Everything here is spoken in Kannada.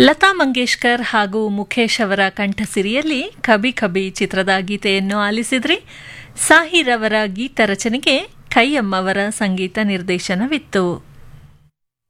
ಲತಾ ಮಂಗೇಶ್ಕರ್ ಹಾಗೂ ಮುಖೇಶ್ ಅವರ ಕಂಠಸಿರಿಯಲ್ಲಿ ಕಭಿ ಕಭಿ ಚಿತ್ರದ ಗೀತೆಯನ್ನು ಆಲಿಸಿದ್ರಿ. ಸಾಹಿರ್ ಅವರ ಗೀತ ರಚನೆಗೆ ಕೈಯಮ್ಮವರ ಸಂಗೀತ ನಿರ್ದೇಶನವಿತ್ತು.